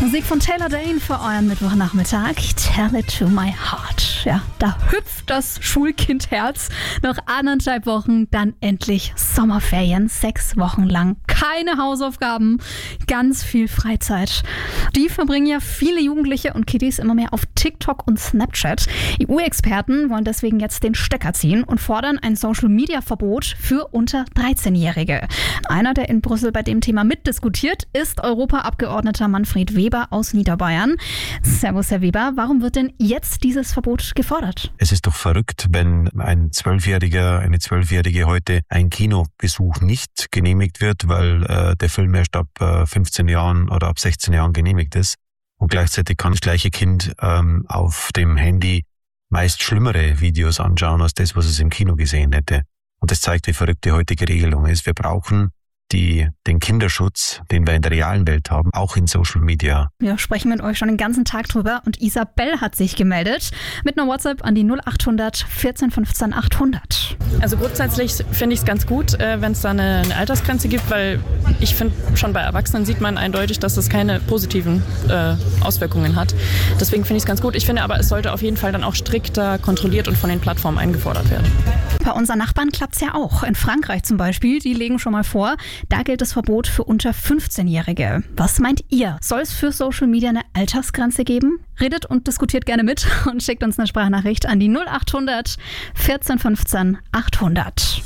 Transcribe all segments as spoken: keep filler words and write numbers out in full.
Musik von Taylor Dayne für euren Mittwochnachmittag. Tell it to my heart. Ja, da hüpft das Schulkindherz. Noch anderthalb Wochen, dann endlich Sommerferien. Sechs Wochen lang keine Hausaufgaben, ganz viel Freizeit. Die verbringen ja viele Jugendliche und Kiddies immer mehr auf TikTok und Snapchat. E U-Experten wollen deswegen jetzt den Stecker ziehen und fordern ein Social-Media-Verbot für unter dreizehnjährige. Einer, der in Brüssel bei dem Thema mitdiskutiert, ist Europaabgeordneter Manfred Weber aus Niederbayern. Servus, Herr Weber. Warum wird denn jetzt dieses Verbot gefordert? Es ist doch verrückt, wenn ein Zwölfjähriger, eine Zwölfjährige heute ein Kinobesuch nicht genehmigt wird, weil äh, der Film erst ab äh, fünfzehn Jahren oder ab sechzehn Jahren genehmigt ist. Und gleichzeitig kann das gleiche Kind ähm, auf dem Handy meist schlimmere Videos anschauen, als das, was es im Kino gesehen hätte. Und das zeigt, wie verrückt die heutige Regelung ist. Wir brauchen die, den Kinderschutz, den wir in der realen Welt haben, auch in Social Media. Wir sprechen mit euch schon den ganzen Tag drüber und Isabel hat sich gemeldet mit einer WhatsApp an die null achthundert vierzehn fünfzehn achthundert. Also grundsätzlich finde ich es ganz gut, äh, wenn es da eine, eine Altersgrenze gibt, weil ich finde, schon bei Erwachsenen sieht man eindeutig, dass es keine positiven äh, Auswirkungen hat. Deswegen finde ich es ganz gut. Ich finde aber, es sollte auf jeden Fall dann auch strikter kontrolliert und von den Plattformen eingefordert werden. Bei unseren Nachbarn klappt es ja auch. In Frankreich zum Beispiel, die legen schon mal vor, da gilt das Verbot für unter fünfzehnjährige. Was meint ihr? Soll es für Social Media eine Altersgrenze geben? Redet und diskutiert gerne mit und schickt uns eine Sprachnachricht an die null achthundert vierzehn fünfzehn achthundert.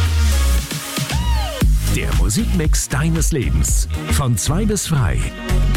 Der Musikmix deines Lebens von zwei bis drei.